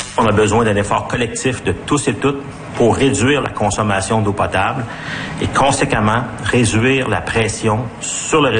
On a besoin d'un effort collectif de tous et toutes pour réduire la consommation d'eau potable et conséquemment réduire la pression sur le